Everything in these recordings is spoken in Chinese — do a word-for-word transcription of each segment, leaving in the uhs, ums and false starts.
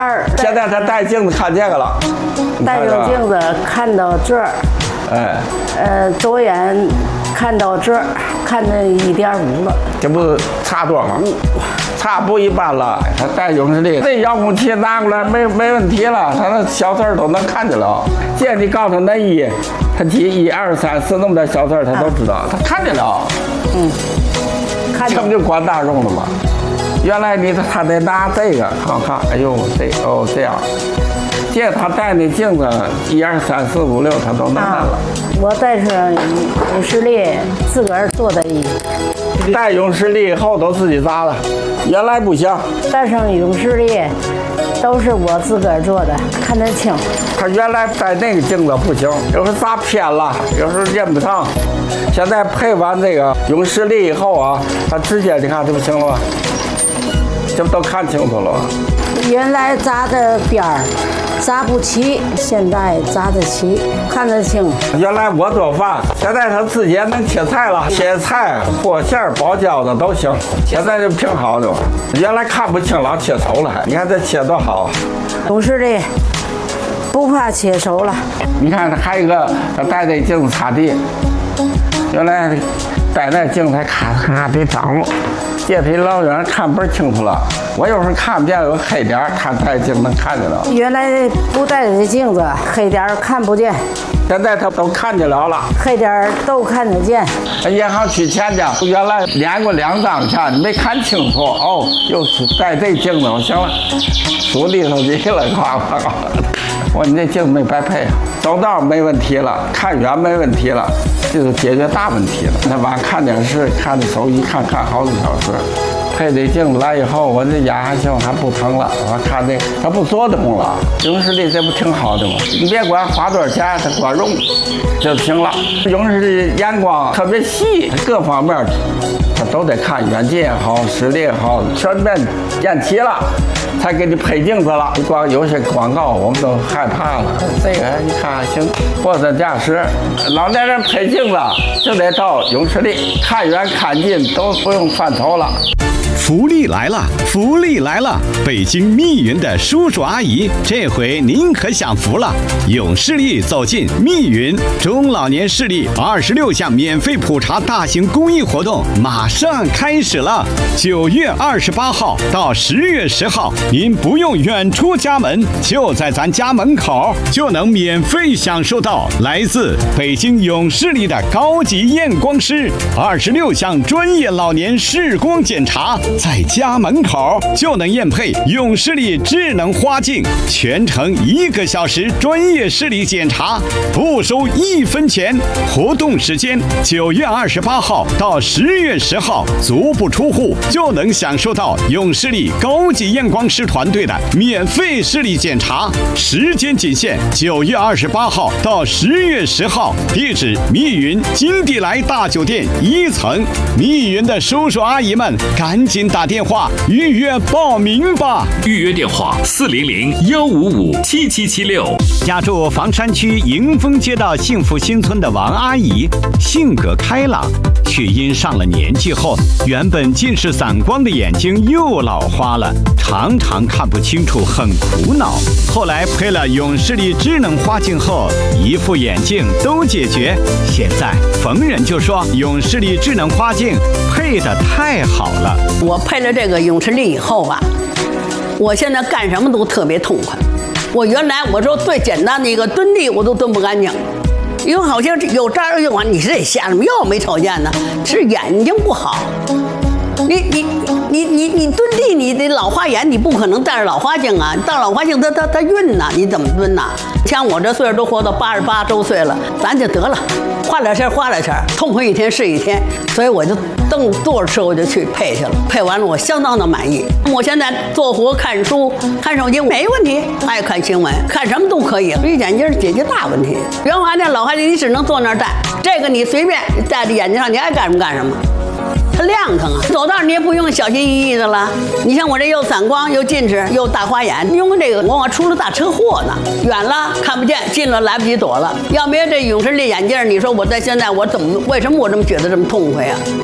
二。 现在他戴镜子看这个了， 戴着镜子看到这儿， 哎， 呃，左眼看到这儿，看到一点五了， 这不差多吗？差不一般了。他戴永视力，这遥控器拿过来没没问题了，他那小字都能看见了。见你告诉他那一，他记一二三四那么点小字他都知道，他看见了。 嗯，看见。 这不就管大众了吗？原来你他得拿这个看看，哎呦这哦这样，这他戴那镜子一二三四五六他都能看了。 我戴上永视力，自个儿做的衣。 戴永视力以后都自己扎了，原来不行。 戴上永视力都是我自个儿做的，看得清。 他原来戴那个镜子不行，有时候扎偏了，有时候认不上。现在配完这个永视力以后啊，他直接你看这不行了吗？这不都看清楚了吗？ 原来扎的边儿扎不齐，现在扎得齐，看得清。 原来我做饭，现在他自己也能切菜了，切菜、和馅儿、包饺子都行。现在就挺好的，原来看不清，老切熟了。你看这切多好。 永视力不怕切熟了。 你看还有一个，他戴这镜子擦地，原来戴那镜子还咔咔得掌握。这比老远看不清楚了，我有时候看不见有黑点，他戴镜能看见了。 原来不戴这镜子，黑点看不见， 现在他都看见了了， 黑点都看得见。 银行取钱去，原来连过两张钱，你没看清楚，哦，又是戴这镜子，行了，数里头去了，夸夸夸。我你这镜子没白配啊，走道没问题了，看远没问题了，这就解决大问题了。那晚看电视，看着手机看看好几小时，配这镜子来以后，我这眼还行，还不疼了。我看这它不做动了，永视力这不挺好的吗？你别管花多少钱，它光用就行了。永视力眼光特别细，各方面它都得看，远近也好，视力也好，全面验齐了。才给你配镜子了，你光有些广告我们都害怕了。这个你看行，货车驾驶，老年人配镜子就得到永视力，看远看近都不用翻头了。 福利来了，福利来了！北京密云的叔叔阿姨，这回您可享福了！永视力走进密云中老年视力二十六项免费普查大型公益活动马上开始了。九月二十八号到十月十号，您不用远出家门，就在咱家门口就能免费享受到来自北京永视力的高级验光师二十六项专业老年视光检查。在家门口就能验配永视力智能花镜，全程一个小时专业视力检查，不收一分钱。活动时间九月二十八号到十月十号，足不出户就能享受到永视力高级验光师团队的免费视力检查。时间仅限九月二十八号到十月十号，地址密云金地来大酒店一层。密云的叔叔阿姨们，赶紧打电话预约报名吧！ 预约电话：四零零幺五五七七七六。 家住房山区迎丰街道幸福新村的王阿姨，性格开朗，却因上了年纪后，原本近视散光的眼睛又老花了，常常看不清楚，很苦恼。后来配了永视力智能花镜后，一副眼镜都解决。现在逢人就说永视力智能花镜配得太好了。 我配了这个永视力以后吧，我现在干什么都特别痛快。我原来我说最简单的一个蹲地我都蹲不干净，因为好像有这儿有啊，你是得瞎什么药没瞅见呢？是眼睛不好。你你你你你蹲地，你得老花眼，你不可能戴着老花镜啊！戴老花镜它它它晕呐，你怎么蹲呐？像我这岁数都活到八十八周岁了，咱就得了，花点钱花点钱，痛快一天是一天。所以我就蹬坐着车我就去配去了，配完了我相当的满意。我现在做活看书看手机没问题，爱看新闻看什么都可以，一眼镜解决大问题。原来那老花镜你只能坐那儿戴，这个你随便戴在眼睛上，你爱干什么干什么。它亮堂啊，走道你也不用小心翼翼的了。你像我这又散光又近视又大花眼，用这个往往出了大车祸呢，远了看不见，近了来不及躲了。要没有这永视力眼镜，你说我在现在我怎么为什么我这么觉得这么痛快呀？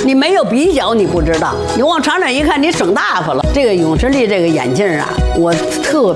你没有比较，你不知道。你往长远一看，你省大发了。这个永视力这个眼镜啊，我特别。